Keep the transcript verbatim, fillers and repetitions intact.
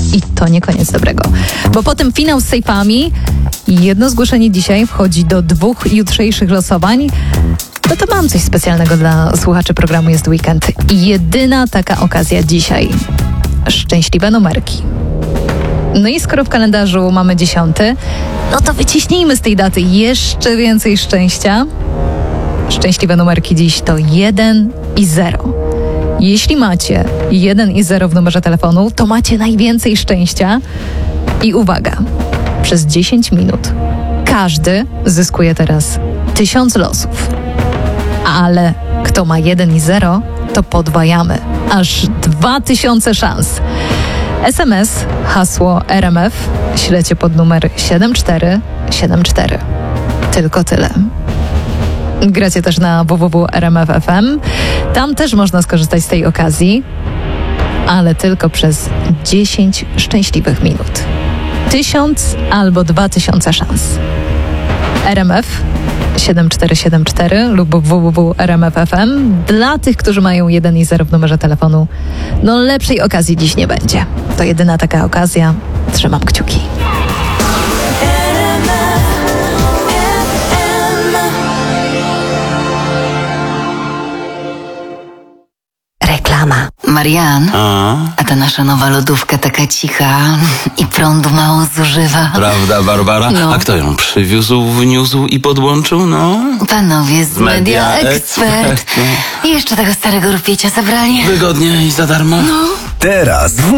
I to nie koniec dobrego. Bo potem finał z sejfami i jedno zgłoszenie dzisiaj wchodzi do dwóch jutrzejszych losowań. No to mam coś specjalnego dla słuchaczy programu Jest Weekend. I jedyna taka okazja dzisiaj. Szczęśliwe numerki. No i skoro w kalendarzu mamy dziesiąty, no to wyciśnijmy z tej daty jeszcze więcej szczęścia. Szczęśliwe numerki dziś to jeden i zero. Jeśli macie jeden i zero w numerze telefonu, to macie najwięcej szczęścia. I uwaga, przez dziesięć minut każdy zyskuje teraz tysiąc losów. Ale kto ma jeden i zero, to podwajamy. Aż dwa tysiące szans. S M S, hasło R M F, ślecie pod numer siedem cztery siedem cztery. Tylko tyle. Gracie też na w w w kropka r m f kropka f m. Tam też można skorzystać z tej okazji, ale tylko przez dziesięć szczęśliwych minut. Tysiąc albo dwa tysiące szans. R M F siedem cztery siedem cztery lub w w w kropka r m f kropka f m. Dla tych, którzy mają jeden i zero w numerze telefonu, no lepszej okazji dziś nie będzie. To jedyna taka okazja. Trzymam kciuki. Reklama. Marian, A? a ta nasza nowa lodówka taka cicha i prądu mało zużywa. Prawda, Barbara? No. A kto ją przywiózł, wniósł i podłączył? No. Panowie z Media Media Expert. I jeszcze tego starego rupiecia zabrali. Wygodnie i za darmo. Teraz w